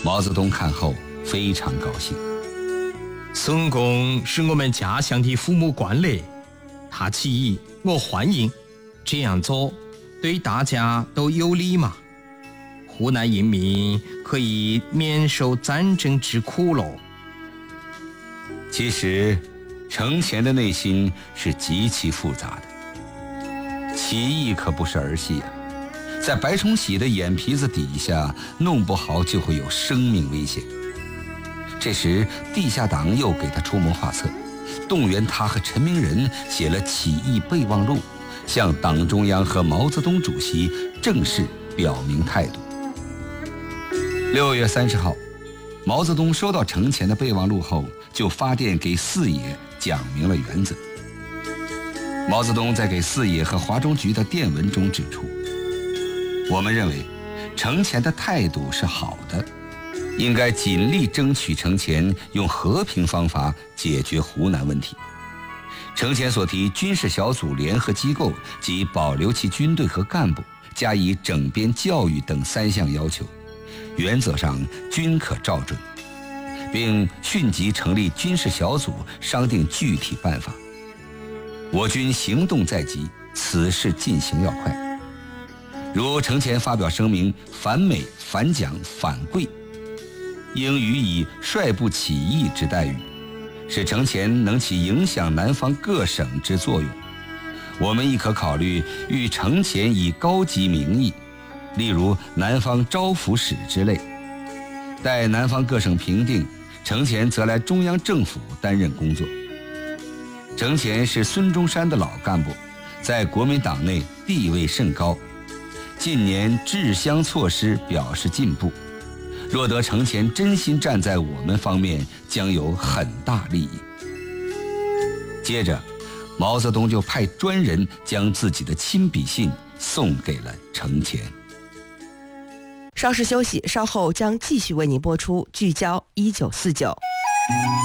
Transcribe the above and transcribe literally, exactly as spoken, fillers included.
毛泽东看后非常高兴。 孙公是我们家乡的父母官嘞，他起义我欢迎，这样做对大家都有利嘛。湖南人民可以免受战争之苦喽。 其实程潜的内心是极其复杂的，起义可不是儿戏啊，在白崇禧的眼皮子底下弄不好就会有生命危险。这时地下党又给他出谋划策，动员他和陈明仁写了起义备忘录，向党中央和毛泽东主席正式表明态度。六月三十号，毛泽东收到程潜的备忘录后，就发电给四野讲明了原则。毛泽东在给四野和华中局的电文中指出，我们认为程潜的态度是好的，应该尽力争取程潜用和平方法解决湖南问题。程潜所提军事小组联合机构及保留其军队和干部，加以整编教育等三项要求，原则上均可照准，并迅即成立军事小组商定具体办法。我军行动在即，此事进行要快。如程潜发表声明反美反蒋反桂，应予以率部起义之待遇，使程潜能起影响南方各省之作用。我们亦可考虑与程潜以高级名义，例如南方招抚使之类，待南方各省平定，程潜则来中央政府担任工作。程潜是孙中山的老干部，在国民党内地位甚高，近年治乡措施表示进步，若得程潜真心站在我们方面，将有很大利益。接着毛泽东就派专人将自己的亲笔信送给了程潜。 稍事休息，稍后将继续为您播出聚焦一九四九。